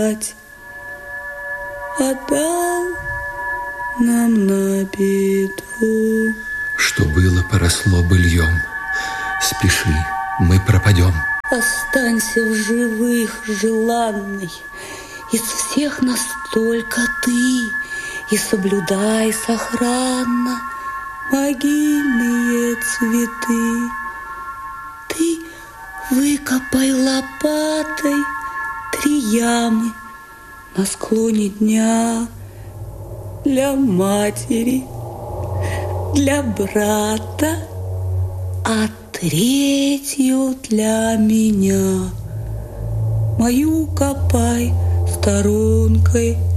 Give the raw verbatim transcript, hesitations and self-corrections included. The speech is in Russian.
Отдал нам на беду. Что было, поросло быльем. Спеши, мы пропадем. Останься в живых, желанный. Из всех нас только ты. И соблюдай сохранно могильные цветы. Ты выкопай лопатой три ямы на склоне дня для матери, для брата, а третью для меня. Мою копай сторонкой